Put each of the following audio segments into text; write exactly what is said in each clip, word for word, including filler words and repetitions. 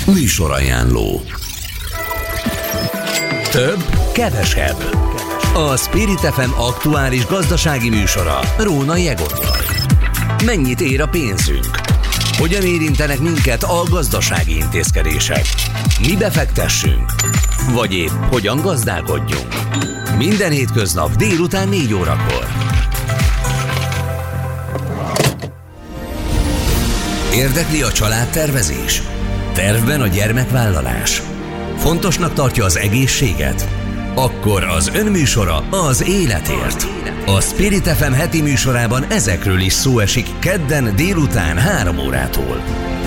Műsorajánló. Több, kevesebb. A Spirit ef em aktuális gazdasági műsora Rónai Egonnal. Mennyit ér a pénzünk? Hogyan érintenek minket a gazdasági intézkedések? Mi befektessünk? Vagy épp hogyan gazdálkodjunk? Minden hétköznap délután négy órakor. Érdekli a családtervezés? Tervben a gyermekvállalás? Fontosnak tartja az egészséget? Akkor az önműsora az életért. A Spirit ef em heti műsorában ezekről is szó esik kedden délután három órától.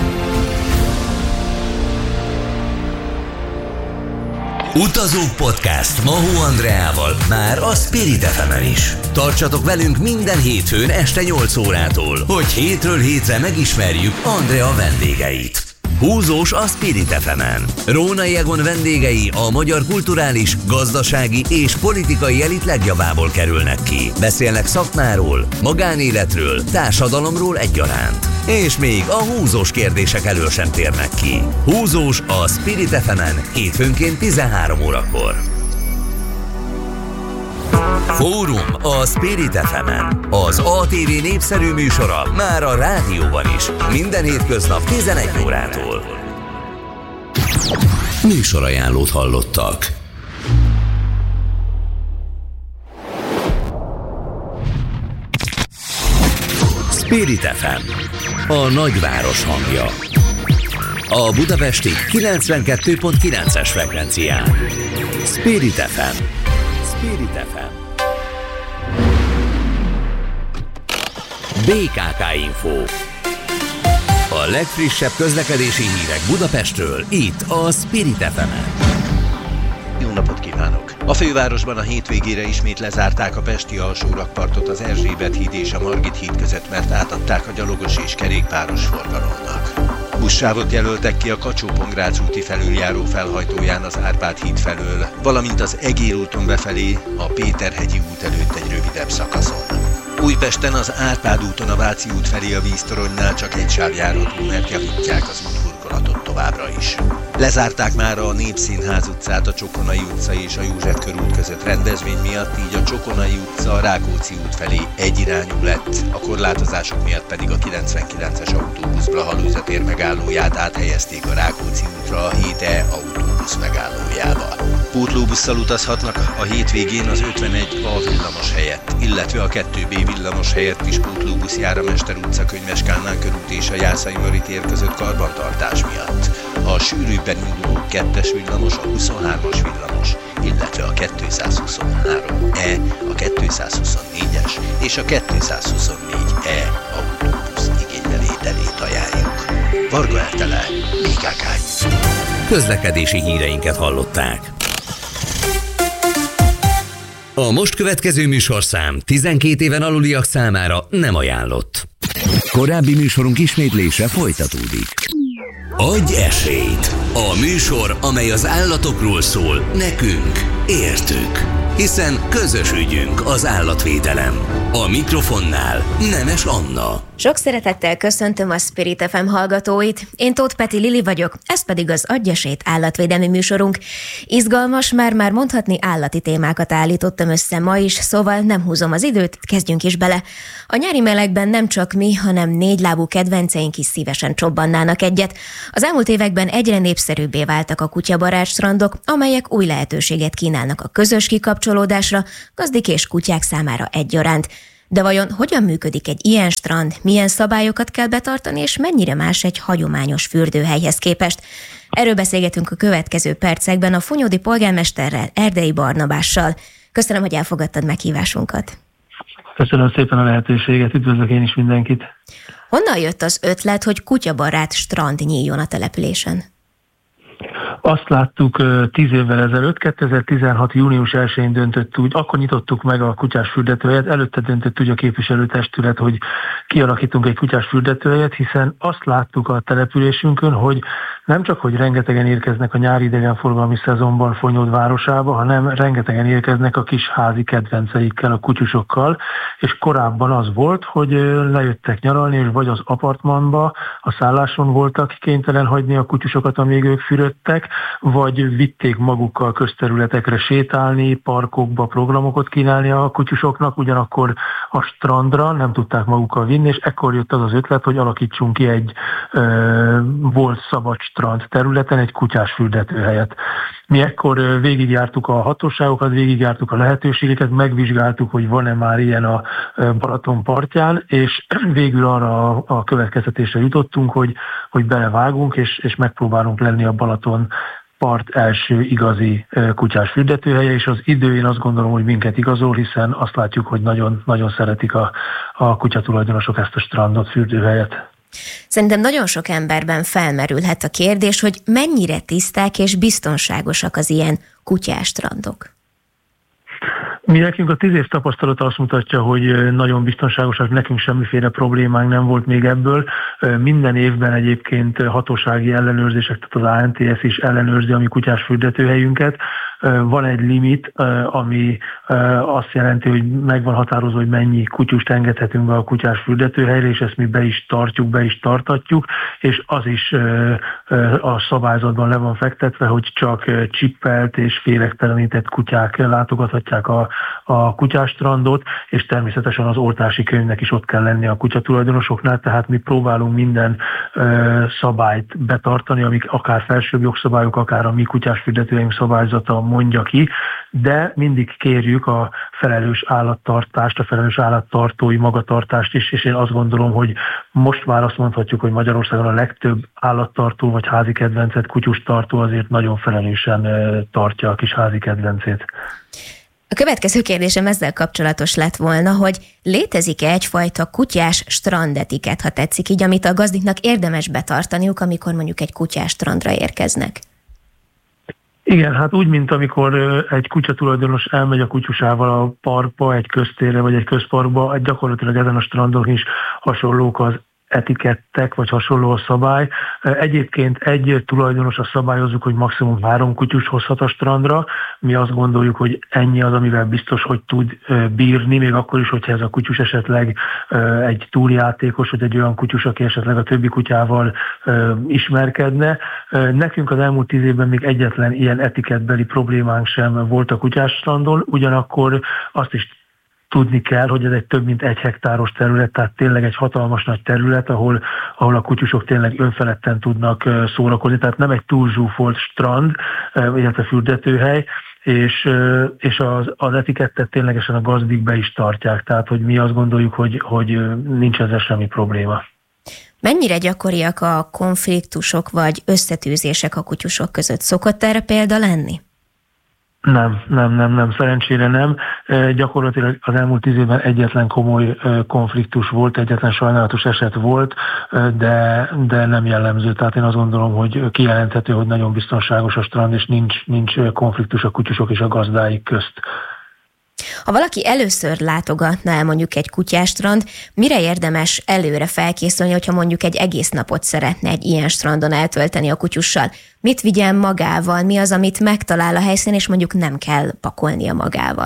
Utazók Podcast Mahó Andreával már a Spirit ef emen is. Tartsatok velünk minden hétfőn este nyolc órától, hogy hétről hétre megismerjük Andrea vendégeit. Húzós a Spirit ef emen. Rónai Egon vendégei a magyar kulturális, gazdasági és politikai elit legjavából kerülnek ki. Beszélnek szakmáról, magánéletről, társadalomról egyaránt. És még a húzós kérdések elől sem térnek ki. Húzós a Spirit ef emen hétfőnként tizenhárom órakor. Fórum a Spirit ef emen. Az á té vé népszerű műsora már a rádióban is. Minden hétköznap tizenegy órától. Műsorajánlót hallottak. Spirit ef em. A nagyváros hangja. A budapesti kilencvenkettő pont kilences frekvencián. Spirit ef em. Spirit ef em. bé ká ká Info. A legfrissebb közlekedési hírek Budapestről, itt a Spirit ef emen. Jó napot kívánok! A fővárosban a hétvégére ismét lezárták a pesti alsórakpartot az Erzsébet híd és a Margit híd között, mert átadták a gyalogos és kerékpáros forgalomnak. Buszsávot jelöltek ki a Kacsó-Pongrác úti felüljáró felhajtóján az Árpád híd felől, valamint az Egér úton befelé a Péterhegyi út előtt egy rövidebb szakaszon. Újpesten az Árpád úton a Váci út felé a víztoronynál csak egy sáv járható, mert javítják az útburkolatot továbbra is. Lezárták már a Népszínház utcát a Csokonai utca és a József körút között rendezvény miatt, így a Csokonai utca a Rákóczi út felé egyirányú lett, a korlátozások miatt pedig a kilencvenkilences autóbusz Blaha tér megállóját áthelyezték a Rákóczi útra a hét E autóbusz megállójába. Pótlóbusszal utazhatnak a hétvégén az ötvenegy A villamos helyett, illetve a kettő B villamos helyett is pótlóbusz jár a Mester utca, Könyves Kálmán körút és a Jászai Mari tér között karbantartás miatt. A sűrűbben induló kettes villamos, a huszonhármas villamos, illetve a kétszázhuszonhárom E, a kétszázhuszonnégyes és a kétszázhuszonnégy E autóbusz igénybevételét ajánljuk. Varga Ertele, bé ká ká. Közlekedési híreinket hallották. A most következő műsorszám tizenkét éven aluliak számára nem ajánlott. Korábbi műsorunk ismétlése folytatódik. Adj esélyt! A műsor, amely az állatokról szól, nekünk, értük. Hiszen közös ügyünk az állatvédelem. A mikrofonnál Nemes Anna. Sok szeretettel köszöntöm a Spirit ef em hallgatóit. Én Tóth Peti Lili vagyok, ez pedig az Adj esélyt állatvédelmi műsorunk. Izgalmas, már-már mondhatni állati témákat állítottam össze ma is, szóval nem húzom az időt, kezdjünk is bele. A nyári melegben nem csak mi, hanem négylábú kedvenceink is szívesen csobbannának egyet. Az elmúlt években egyre népszerűbbé váltak a kutyabarát strandok, amelyek új lehetőséget kínálnak a közös kikapcsolódásra, gazdik és kutyák számára egyaránt. De vajon hogyan működik egy ilyen strand, milyen szabályokat kell betartani, és mennyire más egy hagyományos fürdőhelyhez képest? Erről beszélgetünk a következő percekben a Funyódi polgármesterrel, Erdei Barnabással. Köszönöm, hogy elfogadtad meghívásunkat. Köszönöm szépen a lehetőséget, üdvözlök én is mindenkit. Honnan jött az ötlet, hogy kutyabarát strand nyíljon a településen? Azt láttuk tíz évvel ezelőtt, kétezer-tizenhat. június elsején döntött úgy, akkor nyitottuk meg a kutyás fürdetőhelyet, előtte döntött úgy a képviselőtestület, hogy kialakítunk egy kutyás fürdetőhelyet, hiszen azt láttuk a településünkön, hogy nem csak, hogy rengetegen érkeznek a nyári idegenforgalmi szezonban Fonyód városába, hanem rengetegen érkeznek a kis házi kedvenceikkel, a kutyusokkal, és korábban az volt, hogy lejöttek nyaralni, és vagy az apartmanba, a szálláson voltak kénytelen hagyni a kutyusokat, amíg ők fürödtek, vagy vitték magukkal közterületekre sétálni, parkokba programokat kínálni a kutyusoknak, ugyanakkor a strandra nem tudták magukkal vinni, és ekkor jött az az ötlet, hogy alakítsunk ki egy ö, volt szabad strand területen egy kutyás fürdetőhelyet. Mi ekkor végigjártuk a hatóságokat, végigjártuk a lehetőségeket, megvizsgáltuk, hogy van-e már ilyen a Balaton partján, és végül arra a következtetésre jutottunk, hogy, hogy belevágunk, és, és megpróbálunk lenni a Balaton part első igazi kutyás fürdetőhelye, és az idő, én azt gondolom, hogy minket igazol, hiszen azt látjuk, hogy nagyon, nagyon szeretik a, a kutyatulajdonosok ezt a strandot, fürdőhelyet. Szerintem nagyon sok emberben felmerülhet a kérdés, hogy mennyire tiszták és biztonságosak az ilyen kutyás strandok. Mi nekünk a tíz év tapasztalata azt mutatja, hogy nagyon biztonságosak, nekünk semmiféle problémánk nem volt még ebből. Minden évben egyébként hatósági ellenőrzések, tehát az á en té es is ellenőrzi a mi kutyás fürdetőhelyünket. Van egy limit, ami azt jelenti, hogy meg van határozva, hogy mennyi kutyust engedhetünk be a kutyás fürdetőhelyre, és ezt mi be is tartjuk, be is tartatjuk, és az is a szabályzatban le van fektetve, hogy csak csippelt és féregtelenített kutyák látogathatják a, a kutyástrandot, és természetesen az oltási könyvnek is ott kell lenni a kutyatulajdonosoknál, tehát mi próbálunk minden szabályt betartani, amik akár felsőbb jogszabályok, akár a mi kutyás fürdetőhelyünk szabályzata mondja ki, de mindig kérjük a felelős állattartást, a felelős állattartói magatartást is, és én azt gondolom, hogy most már azt mondhatjuk, hogy Magyarországon a legtöbb állattartó vagy házi kedvencet, kutyustartó azért nagyon felelősen tartja a kis házi kedvencét. A következő kérdésem ezzel kapcsolatos lett volna, hogy létezik-e egyfajta kutyás strandetiket, ha tetszik így, amit a gazdiknak érdemes betartaniuk, amikor mondjuk egy kutyás strandra érkeznek? Igen, hát úgy, mint amikor egy kutyatulajdonos elmegy a kutyusával a parkba, egy köztérre vagy egy közparkba, gyakorlatilag ezen a strandon is hasonlók az etikettek, vagy hasonló a szabály. Egyébként egy tulajdonos a szabályozzuk, hogy maximum három kutyus hozhat a strandra. Mi azt gondoljuk, hogy ennyi az, amivel biztos, hogy tud bírni, még akkor is, hogyha ez a kutyus esetleg egy túljátékos, vagy egy olyan kutyus, aki esetleg a többi kutyával ismerkedne. Nekünk az elmúlt tíz évben még egyetlen ilyen etikettbeli problémánk sem volt a kutyás strandon, ugyanakkor azt is tudni kell, hogy ez egy több mint egy hektáros terület, tehát tényleg egy hatalmas nagy terület, ahol, ahol a kutyusok tényleg önfeledten tudnak szórakozni, tehát nem egy túlzsúfolt strand, illetve fürdetőhely, és, és az, az etikettet ténylegesen a gazdik be is tartják, tehát hogy mi azt gondoljuk, hogy, hogy nincs ezzel semmi probléma. Mennyire gyakoriak a konfliktusok vagy összetűzések a kutyusok között? Szokott erre példa lenni? Nem, nem, nem, nem, szerencsére nem. E, gyakorlatilag az elmúlt tíz évben egyetlen komoly e, konfliktus volt, egyetlen sajnálatos eset volt, e, de, de nem jellemző. Tehát én azt gondolom, hogy kijelenthető, hogy nagyon biztonságos a strand, és nincs, nincs konfliktus a kutyusok és a gazdáik közt. Ha valaki először látogatna el mondjuk egy kutyástrand, mire érdemes előre felkészülni, hogyha mondjuk egy egész napot szeretne egy ilyen strandon eltölteni a kutyussal? Mit vigyen magával? Mi az, amit megtalál a helyszínen, és mondjuk nem kell pakolnia magával?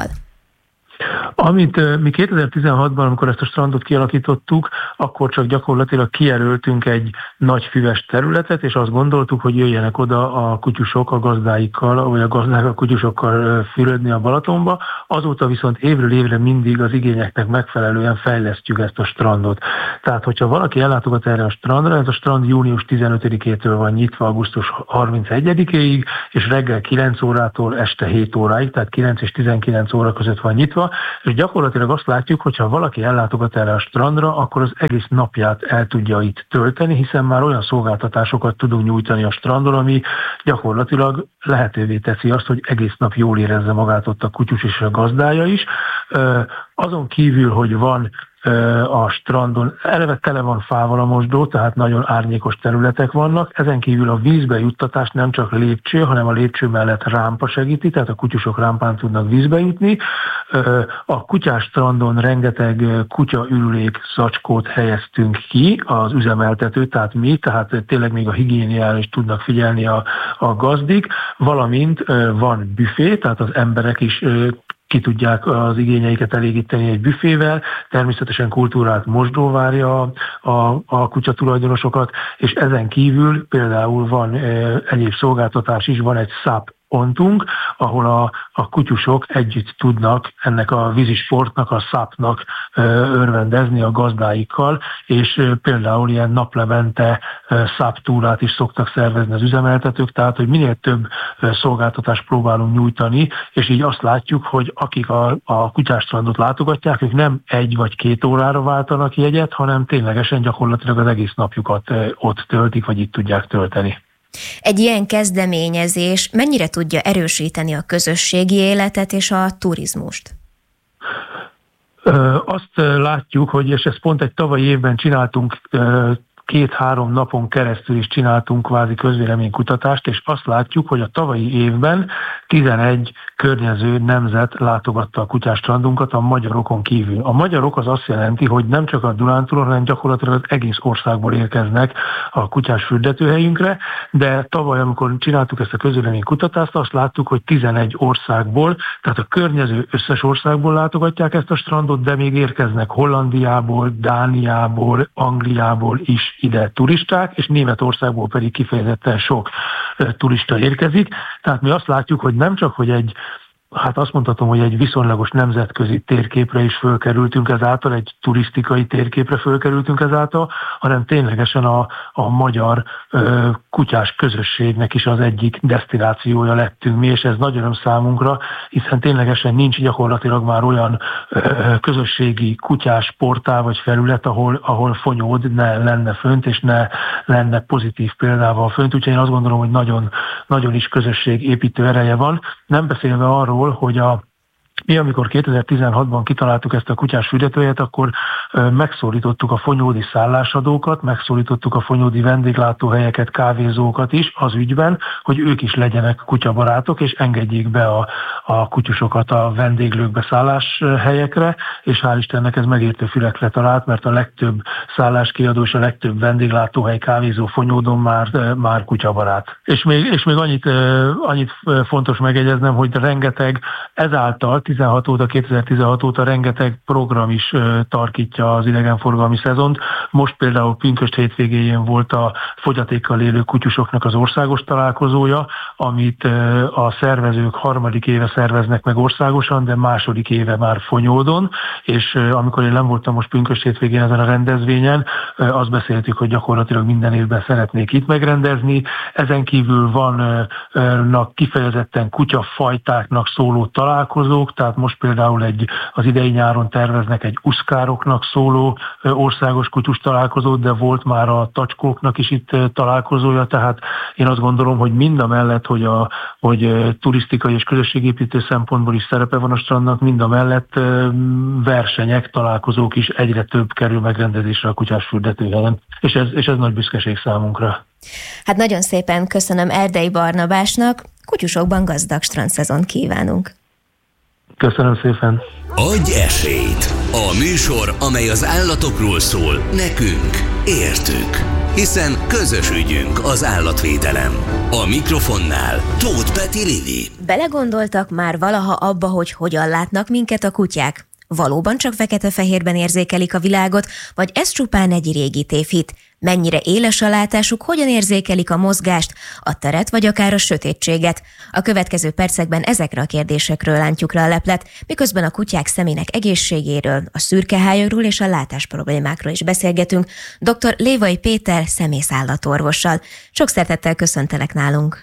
Amit mi kétezer-tizenhatban, amikor ezt a strandot kialakítottuk, akkor csak gyakorlatilag kijelöltünk egy nagy füves területet, és azt gondoltuk, hogy jöjjenek oda a kutyusok a gazdáikkal, vagy a gazdák a kutyusokkal fürödni a Balatonba. Azóta viszont évről évre mindig az igényeknek megfelelően fejlesztjük ezt a strandot. Tehát, hogyha valaki ellátogat erre a strandra, ez a strand június tizenötödikétől van nyitva augusztus harmincegyedikéig, és reggel kilenc órától este hét óráig, tehát kilenc és tizenkilenc óra között van nyitva, és gyakorlatilag azt látjuk, hogy ha valaki ellátogat erre a strandra, akkor az egész napját el tudja itt tölteni, hiszen már olyan szolgáltatásokat tudunk nyújtani a strandon, ami gyakorlatilag lehetővé teszi azt, hogy egész nap jól érezze magát ott a kutyus és a gazdája is. Azon kívül, hogy van a strandon, eleve tele van fával a mosdó, tehát nagyon árnyékos területek vannak, ezen kívül a vízbe juttatás nem csak lépcső, hanem a lépcső mellett rámpa segíti, tehát a kutyusok rámpán tudnak vízbe jutni. A kutyás strandon rengeteg kutyaürülék zacskót helyeztünk ki az üzemeltető, tehát mi, tehát tényleg még a higiéniára is tudnak figyelni a, a gazdik, valamint van büfé, tehát az emberek is ki tudják az igényeiket elégíteni egy büfével, természetesen kultúrált mosdó várja a, a, a kutya tulajdonosokat, és ezen kívül például van e, egyéb szolgáltatás is, van egy száp pontunk, ahol a, a kutyusok együtt tudnak ennek a vízisportnak, a szápnak e, örvendezni a gazdáikkal, és e, például ilyen naplevente e, száptúrát is szoktak szervezni az üzemeltetők, tehát hogy minél több e, szolgáltatást próbálunk nyújtani, és így azt látjuk, hogy akik a, a kutyástrandot látogatják, ők nem egy vagy két órára váltanak jegyet, hanem ténylegesen gyakorlatilag az egész napjukat e, ott töltik, vagy itt tudják tölteni. Egy ilyen kezdeményezés mennyire tudja erősíteni a közösségi életet és a turizmust? Azt látjuk, hogy, és ezt pont egy tavalyi évben csináltunk, két-három napon keresztül is csináltunk kvázi közvéleménykutatást, és azt látjuk, hogy a tavalyi évben tizenegy környező nemzet látogatta a kutyástrandunkat a magyarokon kívül. A magyarok az azt jelenti, hogy nem csak a Dunántúlon, hanem gyakorlatilag az egész országból érkeznek a kutyás fürdetőhelyünkre, de tavaly, amikor csináltuk ezt a közvéleménykutatást, azt láttuk, hogy tizenegy országból, tehát a környező összes országból látogatják ezt a strandot, de még érkeznek Hollandiából, Dániából, Angliából is ide turisták, és Németországból pedig kifejezetten sok turista érkezik. Tehát mi azt látjuk, hogy nem csak, hogy egy Hát azt mondhatom, hogy egy viszonylagos nemzetközi térképre is fölkerültünk ezáltal, egy turisztikai térképre fölkerültünk ezáltal, hanem ténylegesen a, a magyar ö, kutyás közösségnek is az egyik desztinációja lettünk mi, és ez nagy öröm számunkra, hiszen ténylegesen nincs gyakorlatilag már olyan ö, közösségi kutyás portál vagy felület, ahol, ahol fonyód ne lenne fönt, és ne lenne pozitív példával fönt, úgyhogy én azt gondolom, hogy nagyon, nagyon is közösségépítő ereje van. Nem beszélve arról, hogy a Mi, amikor kétezer-tizenhatban kitaláltuk ezt a kutyás fürdetőhelyet, akkor megszólítottuk a fonyódi szállásadókat, megszólítottuk a fonyódi vendéglátóhelyeket, kávézókat is az ügyben, hogy ők is legyenek kutyabarátok, és engedjék be a, a kutyusokat a vendéglőkbe szálláshelyekre, és hál' Istennek ez megértő fülekre talált, mert a legtöbb szálláskiadó és a legtöbb vendéglátóhely, kávézó, fonyódon már, már kutyabarát. És még, és még annyit, annyit fontos megjegyeznem, hogy rengeteg ezáltal tizenhat óta, kétezer-tizenhat óta rengeteg program is tarkítja az idegenforgalmi szezont. Most például pünkösd hétvégéjén volt a fogyatékkal élő kutyusoknak az országos találkozója, amit a szervezők harmadik éve szerveznek meg országosan, de második éve már Fonyódon, és amikor én nem voltam most pünkösd hétvégén ezen a rendezvényen, azt beszéltük, hogy gyakorlatilag minden évben szeretnék itt megrendezni. Ezen kívül vannak kifejezetten kutyafajtáknak szóló találkozók, tehát most például egy, az idei nyáron terveznek egy uszkároknak szóló országos kutyus találkozót, de volt már a tacskóknak is itt találkozója, tehát én azt gondolom, hogy mind a mellett, hogy, a, hogy turisztikai és közösségépítő szempontból is szerepe van a strandnak, mind a mellett versenyek, találkozók is egyre több kerül megrendezésre a kutyás fürdetőhelyen, és ez, és ez nagy büszkeség számunkra. Hát nagyon szépen köszönöm Erdei Barnabásnak, kutyusokban gazdag strandszezont kívánunk. Köszönöm szépen. Adj esélyt! A műsor, amely az állatokról szól, nekünk, értük. Hiszen közös ügyünk az állatvédelem. A mikrofonnál Tóth Peti Lili. Belegondoltak már valaha abba, hogy hogyan látnak minket a kutyák? Valóban csak fekete-fehérben érzékelik a világot, vagy ez csupán egy régi tévhit? Mennyire éles a látásuk, hogyan érzékelik a mozgást, a teret vagy akár a sötétséget? A következő percekben ezekre a kérdésekről lántjuk le a leplet, miközben a kutyák szemének egészségéről, a szürkehályogról és a látásproblémákról is beszélgetünk dr. Lévai Péter szemészállatorvossal. Sok szeretettel köszöntelek nálunk.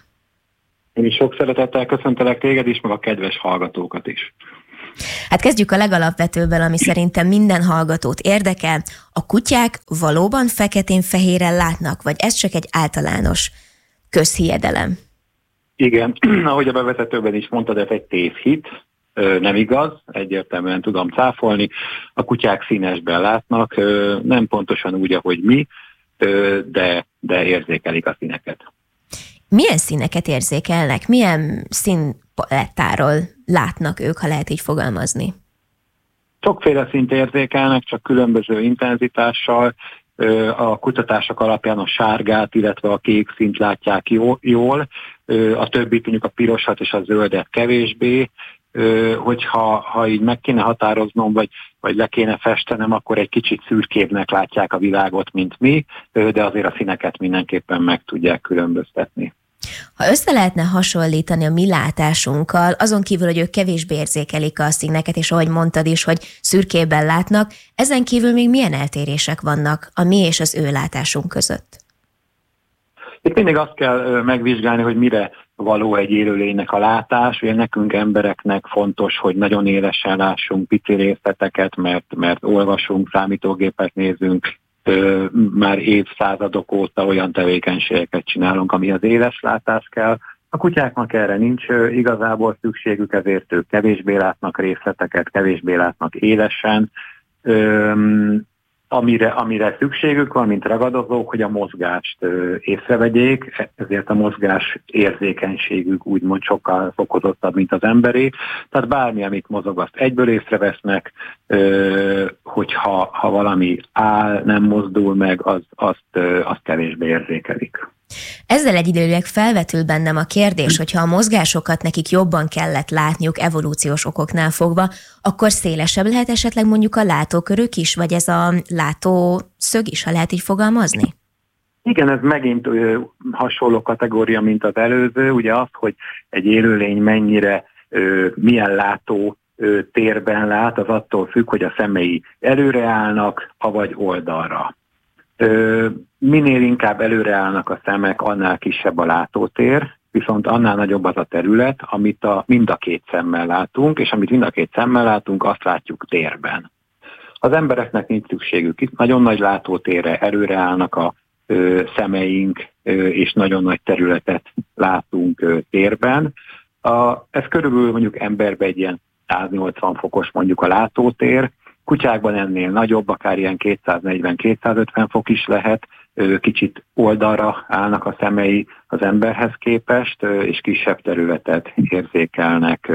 Én is sok szeretettel köszöntelek téged is, meg a kedves hallgatókat is. Hát kezdjük a legalapvetőbbel, ami szerintem minden hallgatót érdekel. A kutyák valóban feketén-fehéren látnak, vagy ez csak egy általános közhiedelem? Igen, ahogy a bevezetőben is mondtad, ez egy tévhit. nem igaz, egyértelműen tudom cáfolni. A kutyák színesben látnak, nem pontosan úgy, ahogy mi, de, de érzékelik a színeket. Milyen színeket érzékelnek? Milyen színpalettáról látnak ők, ha lehet így fogalmazni? Sokféle színt érzékelnek, csak különböző intenzitással. A kutatások alapján a sárgát, illetve a kék színt látják jól, a többit, mondjuk a pirosat és a zöldet kevésbé. Hogyha ha így meg kéne határoznom, vagy, vagy le kéne festenem, akkor egy kicsit szürkébbnek látják a világot, mint mi, de azért a színeket mindenképpen meg tudják különböztetni. Ha össze lehetne hasonlítani a mi látásunkkal, azon kívül, hogy ők kevésbé érzékelik a színeket, és ahogy mondtad is, hogy szürkében látnak, ezen kívül még milyen eltérések vannak a mi és az ő látásunk között? Itt mindig azt kell megvizsgálni, hogy mire való egy élőlénynek a látás. Ugye nekünk embereknek fontos, hogy nagyon élesen lássunk pici részleteket, mert, mert olvasunk, számítógépet nézünk, már évszázadok óta olyan tevékenységeket csinálunk, ami az éles látás kell. A kutyáknak erre nincs igazából szükségük, ezért ők kevésbé látnak részleteket, kevésbé látnak élesen. Amire, amire szükségük van, mint ragadozók, hogy a mozgást észrevegyék, ezért a mozgás érzékenységük úgymond sokkal fokozottabb, mint az emberé. Tehát bármi, amit mozog, azt egyből észrevesznek, hogyha ha valami áll, nem mozdul meg, az, azt, azt kevésbé érzékelik. Ezzel egyidejűleg felvetül bennem a kérdés, hogyha a mozgásokat nekik jobban kellett látniuk evolúciós okoknál fogva, akkor szélesebb lehet esetleg mondjuk a látókörük is, vagy ez a látószög is, ha lehet így fogalmazni? Igen, ez megint ö, hasonló kategória, mint az előző. Ugye az, hogy egy élőlény mennyire, ö, milyen látó ö, térben lát, az attól függ, hogy a szemei előre állnak, avagy oldalra. Ö, minél inkább előre állnak a szemek, annál kisebb a látótér, viszont annál nagyobb az a terület, amit a, mind a két szemmel látunk, és amit mind a két szemmel látunk, azt látjuk térben. Az embereknek nincs szükségük itt, nagyon nagy látótérre, előre állnak a ö, szemeink, ö, és nagyon nagy területet látunk ö, térben. A, ez körülbelül mondjuk emberben egy ilyen száznyolcvan fokos mondjuk a látótér, kutyákban ennél nagyobb, akár ilyen kétszáznegyven-kétszázötven fok is lehet, kicsit oldalra állnak a szemei az emberhez képest, és kisebb területet érzékelnek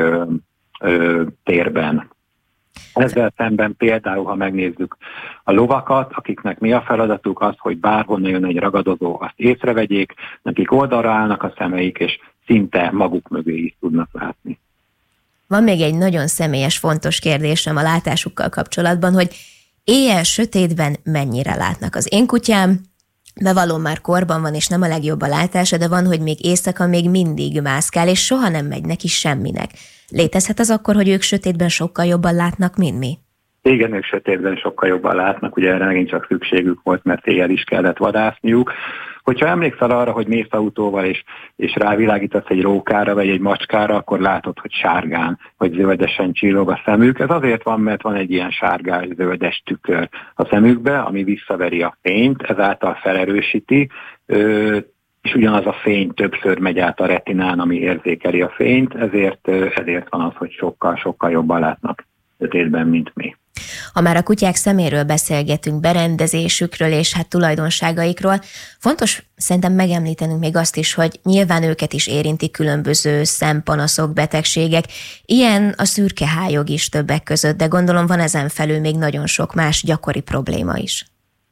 térben. Ezzel szemben például, ha megnézzük a lovakat, akiknek mi a feladatuk, az, hogy bárhonnan jön egy ragadozó, azt észrevegyék, nekik oldalra állnak a szemeik, és szinte maguk mögé is tudnak látni. Van még egy nagyon személyes, fontos kérdésem a látásukkal kapcsolatban, hogy éjjel sötétben mennyire látnak. Az én kutyám bevallom már korban van, és nem a legjobb a látása, de van, hogy még éjszaka még mindig mászkál, és soha nem megy neki semminek. Létezhet az akkor, hogy ők sötétben sokkal jobban látnak, mint mi? Igen, ők sötétben sokkal jobban látnak, ugye erre megint csak szükségük volt, mert éjjel is kellett vadászniuk. Hogyha emlékszel arra, hogy mész autóval, és, és rávilágítasz egy rókára, vagy egy macskára, akkor látod, hogy sárgán, vagy zöldesen csillog a szemük. Ez azért van, mert van egy ilyen sárgás-zöldes tükör a szemükbe, ami visszaveri a fényt, ezáltal felerősíti, és ugyanaz a fény többször megy át a retinán, ami érzékeli a fényt, ezért, ezért van az, hogy sokkal-sokkal jobban látnak sötétben, mint mi. Ha már a kutyák szeméről beszélgetünk, berendezésükről és hát tulajdonságaikról, fontos szerintem megemlítenünk még azt is, hogy nyilván őket is érinti különböző szempanaszok, betegségek. Ilyen a szürke hályog is többek között, de gondolom van ezen felül még nagyon sok más gyakori probléma is.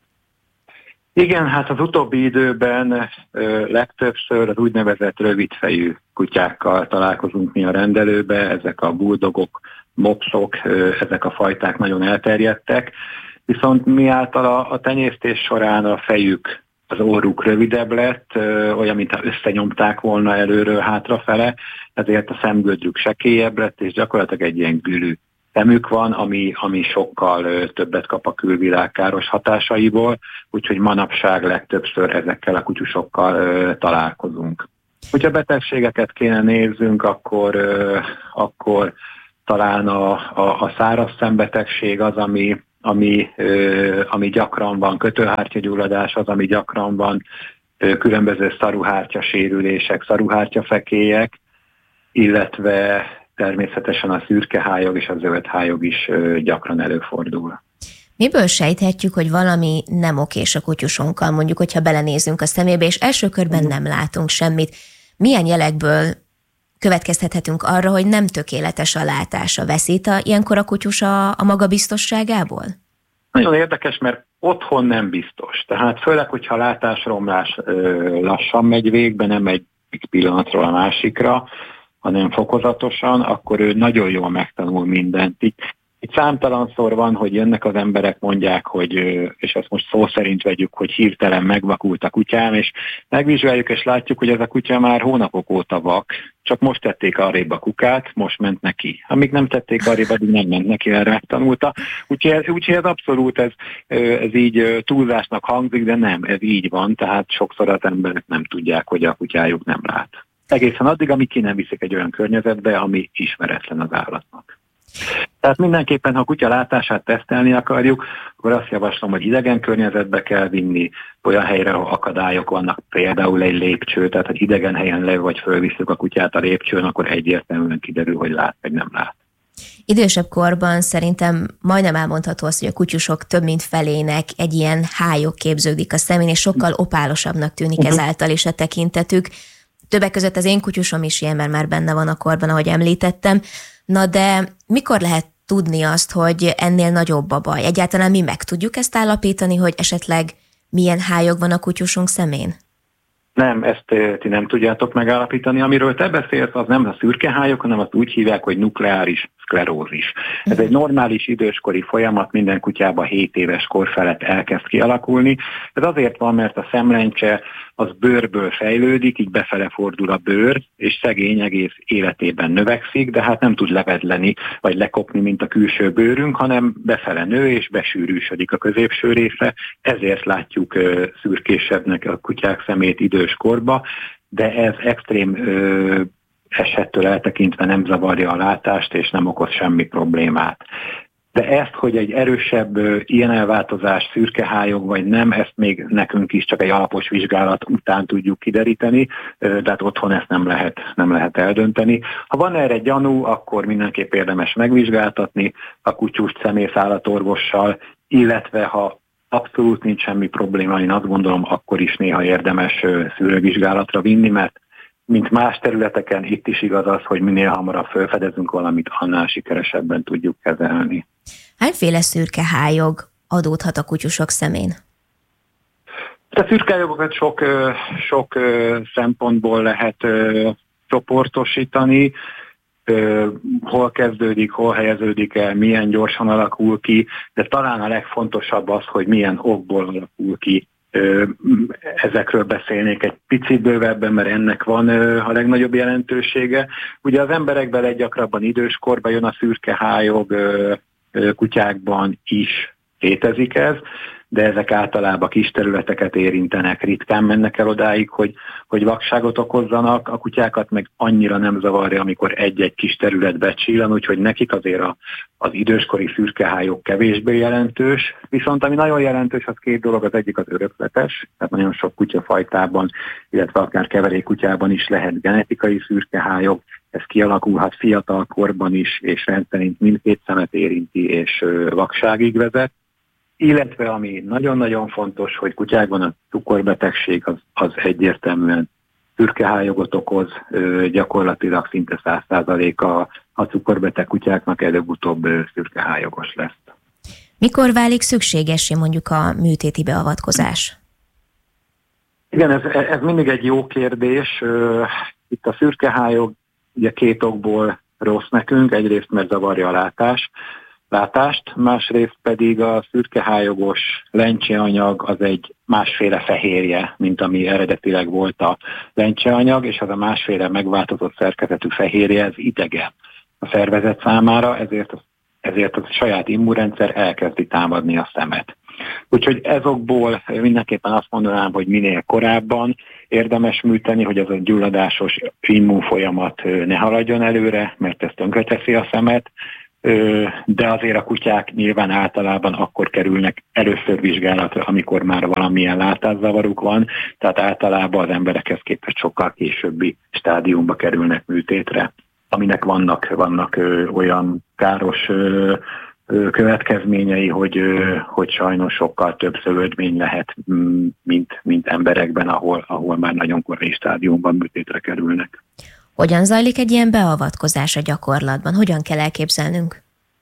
Igen, hát az utóbbi időben ö, legtöbbször az úgynevezett rövidfejű kutyákkal találkozunk mi a rendelőbe, ezek a bulldogok, mopsok, ezek a fajták nagyon elterjedtek, viszont miáltal a, a tenyésztés során a fejük, az orruk rövidebb lett, olyan, mintha összenyomták volna előről hátrafele, ezért a szemgödrük sekélyebb lett, és gyakorlatilag egy ilyen gülű szemük van, ami, ami sokkal többet kap a külvilág káros hatásaiból, úgyhogy manapság legtöbbször ezekkel a kutyusokkal találkozunk. Hogyha betegségeket kéne nézzünk, akkor, akkor talán a, a, a száraz szembetegség az, ami, ami, ö, ami gyakran van, kötőhártyagyulladás az, ami gyakran van, ö, különböző szaruhártya sérülések, szaruhártyafekélyek, illetve természetesen a szürkehályog és a zöldhályog is gyakran előfordul. Miből sejthetjük, hogy valami nem okés a kutyusunkkal, mondjuk, hogyha belenézünk a szemébe, és első körben nem látunk semmit? Milyen jelekből következtethetünk arra, hogy nem tökéletes a látása? Veszít a, ilyenkor a kutyus a, a magabiztosságából? Nagyon érdekes, mert otthon nem biztos. Tehát főleg, hogyha a látásromlás ö, lassan megy végbe, nem egy pillanatról a másikra, hanem fokozatosan, akkor ő nagyon jól megtanul mindent. Itt, itt számtalanszor van, hogy jönnek az emberek, mondják, hogy, és ezt most szó szerint vegyük, hogy hirtelen megvakult a kutyám, és megvizsgáljuk, és látjuk, hogy ez a kutya már hónapok óta vak, csak most tették arrébb a kukát, most ment neki. Amíg nem tették arrébb, addig nem ment neki, erre megtanulta. Úgyhogy, úgyhogy ez abszolút, ez, ez így túlzásnak hangzik, de nem, ez így van, tehát sokszor az emberek nem tudják, hogy a kutyájuk nem lát. Egészen addig, amíg ki nem viszik egy olyan környezetbe, ami ismeretlen az állatnak. Tehát mindenképpen, ha a kutya látását tesztelni akarjuk, akkor azt javaslom, hogy idegen környezetbe kell vinni, olyan helyre, ahol akadályok vannak, például egy lépcső, tehát hogy idegen helyen le vagy fölvisszük a kutyát a lépcsőn, akkor egyértelműen kiderül, hogy lát vagy nem lát. Idősebb korban szerintem majdnem elmondható az, hogy a kutyusok több mint felének egy ilyen hályog képződik a szemén, és sokkal opálosabbnak tűnik ezáltal is a tekintetük. Többek között az én kutyusom is ilyen, mert már benne van a korban, ahogy említettem. Na de mikor lehet tudni azt, hogy ennél nagyobb a baj? Egyáltalán mi meg tudjuk ezt állapítani, hogy esetleg milyen hályog van a kutyusunk szemén? Nem, ezt ti nem tudjátok megállapítani. Amiről te beszélsz, az nem a szürkehályog, hanem azt úgy hívják, hogy nukleáris szklerózis. Ez egy normális időskori folyamat, minden kutyában hét éves kor felett elkezd kialakulni. Ez azért van, mert a szemlencse az bőrből fejlődik, így befele fordul a bőr, és szegény egész életében növekszik, de hát nem tud levedleni, vagy lekopni, mint a külső bőrünk, hanem befele nő, és besűrűsödik a középső része. Ezért látjuk uh, szürkésebbnek a kutyák szemét időskorba, de ez extrém uh, esettől eltekintve nem zavarja a látást, és nem okoz semmi problémát. De ezt, hogy egy erősebb ilyen elváltozás, szürkehályog vagy nem, ezt még nekünk is csak egy alapos vizsgálat után tudjuk kideríteni, de hát otthon ezt nem lehet, nem lehet eldönteni. Ha van erre gyanú, akkor mindenképp érdemes megvizsgáltatni a kutyust szemészállatorvossal, illetve ha abszolút nincs semmi probléma, én azt gondolom, akkor is néha érdemes szűrővizsgálatra vinni, mert mint más területeken itt is igaz az, hogy minél hamarabb felfedezünk valamit, annál sikeresebben tudjuk kezelni. Hányféle szürkehályog adódhat a kutyusok szemén? A szürkehályogokat sok, sok szempontból lehet csoportosítani, hol kezdődik, hol helyeződik el, milyen gyorsan alakul ki, de talán a legfontosabb az, hogy milyen okból alakul ki. Ezekről beszélnék egy picit bővebben, mert ennek van a legnagyobb jelentősége. Ugye az emberekben leggyakrabban időskorban jön a szürkehályog, kutyákban is létezik ez, de ezek általában kis területeket érintenek, ritkán mennek el odáig, hogy, hogy vakságot okozzanak, a kutyákat meg annyira nem zavarja, amikor egy-egy kis terület becsillan, úgyhogy nekik azért a, az időskori szürkehályog kevésbé jelentős. Viszont ami nagyon jelentős, az két dolog, az egyik az örökletes, tehát nagyon sok kutyafajtában, illetve akár keverékkutyában is lehet genetikai szürkehályog, ez kialakulhat fiatal korban is, és rendszerint mindkét szemet érinti, és vakságig vezet. Illetve ami nagyon-nagyon fontos, hogy kutyákban a cukorbetegség az, az egyértelműen szürkehályogot okoz, gyakorlatilag szinte száz százalék a, a cukorbeteg kutyáknak előbb-utóbb szürkehályogos lesz. Mikor válik szükségessé mondjuk a műtéti beavatkozás? Igen, ez, ez mindig egy jó kérdés. Itt a szürkehályog ugye két okból rossz nekünk, egyrészt mert zavarja a látás, látást, másrészt pedig a szürkehályogos lencseanyag az egy másféle fehérje, mint ami eredetileg volt a lencseanyag, és az a másféle megváltozott szerkezetű fehérje, ez idegen a szervezet számára, ezért, ezért a saját immunrendszer elkezdi támadni a szemet. Úgyhogy ezokból mindenképpen azt mondanám, hogy minél korábban érdemes műteni, hogy az a gyulladásos immunfolyamat ne haladjon előre, mert ez tönkreteszi a szemet, de azért a kutyák nyilván általában akkor kerülnek először vizsgálatra, amikor már valamilyen látászavaruk van, tehát általában az emberekhez képest sokkal későbbi stádiumba kerülnek műtétre. aminek vannak, vannak ö, olyan káros ö, ö, következményei, hogy, ö, hogy sajnos sokkal több szövődmény lehet, mint, mint emberekben, ahol, ahol már nagyon korai stádiumban műtétre kerülnek. Hogyan zajlik egy ilyen beavatkozás a gyakorlatban? Hogyan kell elképzelnünk?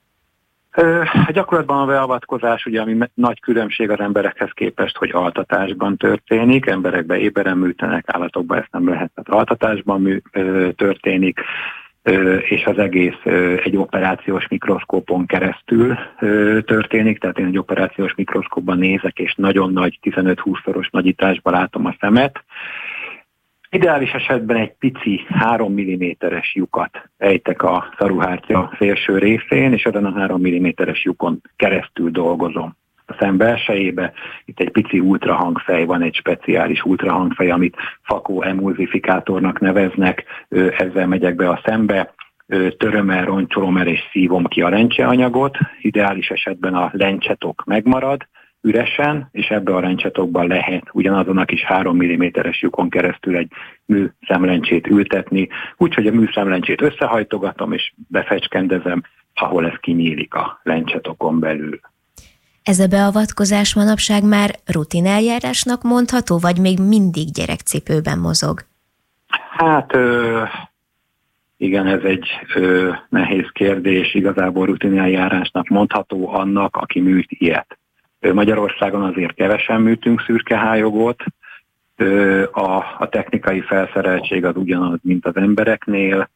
A gyakorlatban a beavatkozás, ugye, ami nagy különbség az emberekhez képest, hogy altatásban történik, emberekbe éberen műtenek, állatokban ezt nem lehet, tehát altatásban mű, történik, és az egész egy operációs mikroszkópon keresztül történik, tehát én egy operációs mikroszkópban nézek, és nagyon nagy, tizenöt-húsz-szoros nagyításban látom a szemet. Ideális esetben egy pici három milliméteres lyukat ejtek a szaruhártya szélső részén, és ezen a három milliméteres lyukon keresztül dolgozom a szem belsejébe. Itt egy pici ultrahangfej van, egy speciális ultrahangfej, amit fakóemulzifikátornak neveznek, ezzel megyek be a szembe, töröm el, roncsolom el és szívom ki a lencseanyagot. Ideális esetben a lencsetok megmarad üresen, és ebbe a lencsetokban lehet ugyanazon a kis három milliméteres lyukon keresztül egy műszemlencsét ültetni, úgyhogy a műszemlencsét összehajtogatom, és befecskendezem, ahol ez kinyílik a lencsetokon belül. Ez a beavatkozás manapság már rutineljárásnak mondható, vagy még mindig gyerekcipőben mozog? Hát ö, igen, ez egy ö, nehéz kérdés, igazából rutineljárásnak mondható annak, aki műt ilyet. Magyarországon azért kevesen műtünk szürkehájogot, a, a technikai felszereltség az ugyanaz, mint az embereknél.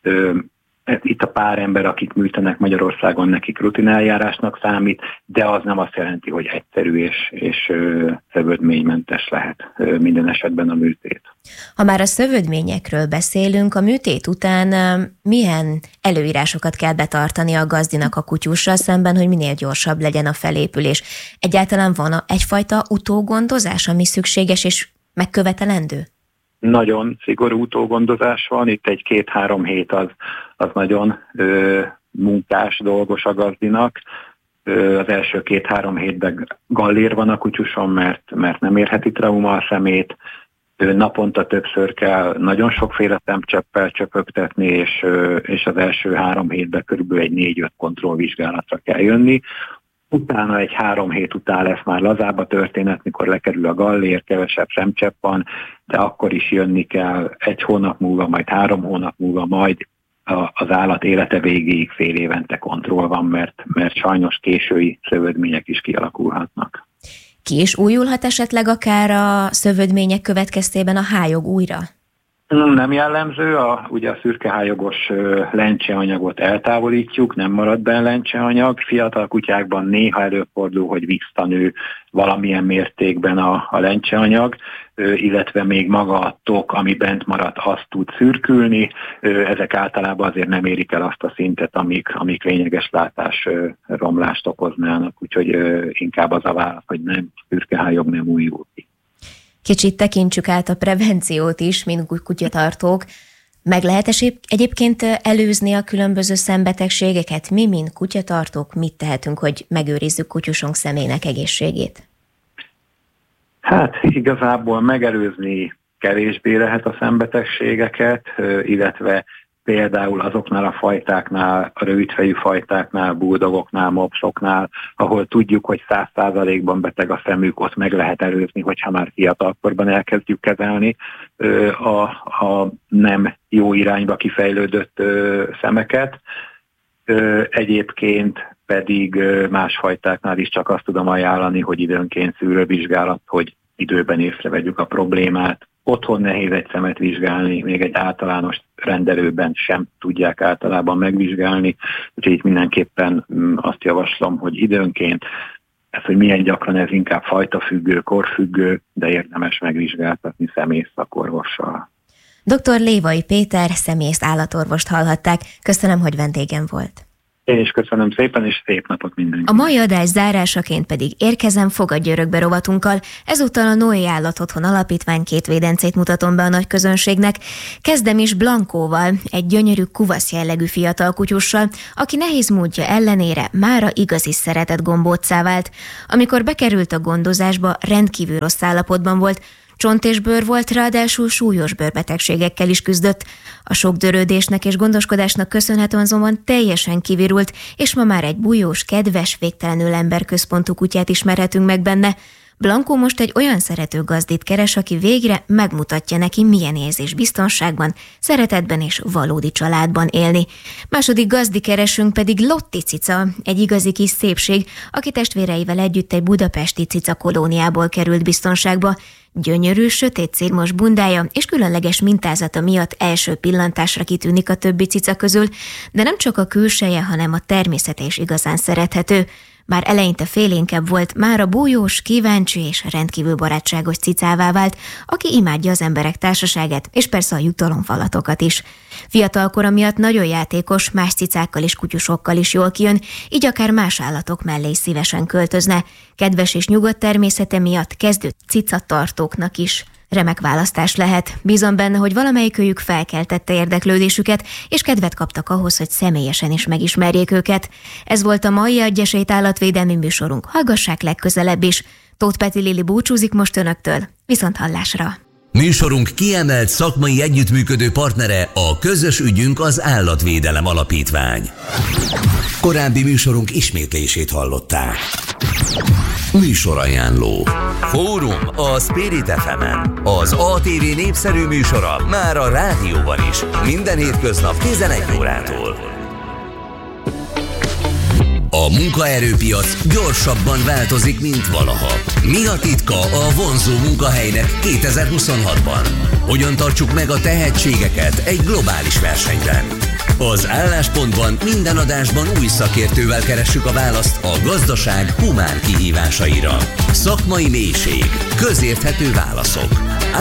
Itt a pár ember, akik műtenek Magyarországon, nekik rutineljárásnak számít, de az nem azt jelenti, hogy egyszerű és, és szövődménymentes lehet minden esetben a műtét. Ha már a szövődményekről beszélünk, a műtét után milyen előírásokat kell betartani a gazdinak a kutyussal szemben, hogy minél gyorsabb legyen a felépülés? Egyáltalán van egyfajta utógondozás, ami szükséges és megkövetelendő? Nagyon szigorú utógondozás van, itt egy két-három hét az, az nagyon ö, munkás, dolgos a gazdinak. Ö, az első két-három hétben gallér van a kutyuson, mert, mert nem érheti trauma a szemét. Ö, naponta többször kell nagyon sokféle szemcseppel csöpögtetni, és, ö, és az első három hétben körülbelül egy négy-öt kontrollvizsgálatra kell jönni. Utána egy három hét után lesz már lazább a történet, mikor lekerül a gallér, kevesebb szemcsepp van, de akkor is jönni kell egy hónap múlva, majd három hónap múlva, majd az állat élete végéig fél évente kontroll van, mert, mert sajnos késői szövődmények is kialakulhatnak. Ki is újulhat esetleg akár a szövődmények következtében a hályog újra? Nem jellemző, a, ugye a szürkehályogos lencseanyagot eltávolítjuk, nem marad benne lencseanyag. Fiatal kutyákban néha előfordul, hogy visszanő valamilyen mértékben a, a lencseanyag, illetve még maga a tok, ami bent maradt, azt tud szürkülni. Ezek általában azért nem érik el azt a szintet, amik, amik lényeges látás romlást okoznának, úgyhogy inkább az a válasz, hogy nem, szürkehályog nem újul ki. Kicsit tekintsük át a prevenciót is, mint kutyatartók. Meg lehet egyébként előzni a különböző szembetegségeket? Mi, mint kutyatartók, mit tehetünk, hogy megőrizzük kutyusunk személynek egészségét? Hát igazából megelőzni kevésbé lehet a szembetegségeket, illetve például azoknál a fajtáknál, a rövidfejű fajtáknál, bulldogoknál, mopsoknál, ahol tudjuk, hogy száz százalékban beteg a szemük, ott meg lehet előzni, hogyha már fiatalkorban elkezdjük kezelni a, a nem jó irányba kifejlődött szemeket. Egyébként pedig más fajtáknál is csak azt tudom ajánlani, hogy időnként szűrővizsgálat, hogy időben észrevegyük a problémát. Otthon nehéz egy szemet vizsgálni, még egy általános rendelőben sem tudják általában megvizsgálni, úgyhogy itt mindenképpen azt javaslom, hogy időnként, ez, hogy milyen gyakran, ez inkább fajtafüggő, korfüggő, de érdemes megvizsgáltatni szemész szakorvossal. doktor Lévai Péter, szemész állatorvost hallhatták. Köszönöm, hogy vendégem volt. Én is köszönöm szépen, és szép napot mindenkinek. A mai adás zárásaként pedig érkezem Fogadj örökbe rovatunkkal. Ezúttal a Noé Állatotthon Alapítvány két védencét mutatom be a nagy közönségnek. Kezdem is Blankóval, egy gyönyörű kuvasz jellegű fiatal kutyussal, aki nehéz módja ellenére mára igazi szeretett gombóccá vált. Amikor bekerült a gondozásba, rendkívül rossz állapotban volt, Csont és bőr volt, ráadásul súlyos bőrbetegségekkel is küzdött. A sok dörődésnek és gondoskodásnak köszönhetően azonban teljesen kivirult, és ma már egy bújós, kedves, végtelenül emberközpontú kutyát ismerhetünk meg benne. Blanco most egy olyan szerető gazdit keres, aki végre megmutatja neki, milyen érzés biztonságban, szeretetben és valódi családban élni. Második gazdikeresünk pedig Lotti cica, egy igazi kis szépség, aki testvéreivel együtt egy budapesti cica kolóniából került biztonságba. Gyönyörű, sötét szirmos bundája és különleges mintázata miatt első pillantásra kitűnik a többi cica közül, de nem csak a külseje, hanem a természete is igazán szerethető. Már eleinte félénkebb volt, már a bújós, kíváncsi és rendkívül barátságos cicává vált, aki imádja az emberek társaságát, és persze a jutalomfalatokat is. Fiatalkora miatt nagyon játékos, más cicákkal és kutyusokkal is jól kijön, így akár más állatok mellé is szívesen költözne. Kedves és nyugodt természete miatt kezdő cicatartóknak is remek választás lehet. Bízom benne, hogy valamelyikőjük felkeltette érdeklődésüket, és kedvet kaptak ahhoz, hogy személyesen is megismerjék őket. Ez volt a mai Adj esélyt állatvédelmi műsorunk. Hallgassák legközelebb is. Tóth Peti Lili búcsúzik most önöktől. Viszont hallásra! Műsorunk kiemelt szakmai együttműködő partnere a Közös ügyünk az Állatvédelem Alapítvány. Korábbi műsorunk ismétlését hallották. Műsorajánló. Fórum a Spirit ef emen. Az á té vé népszerű műsora már a rádióban is. Minden hétköznap tizenegy órától. A munkaerőpiac gyorsabban változik, mint valaha. Mi a titka a vonzó munkahelynek kétezer-huszonhatban? Hogyan tartsuk meg a tehetségeket egy globális versenyben? Az Álláspontban minden adásban új szakértővel keressük a választ a gazdaság humán kihívásaira. Szakmai mélység, közérthető válaszok.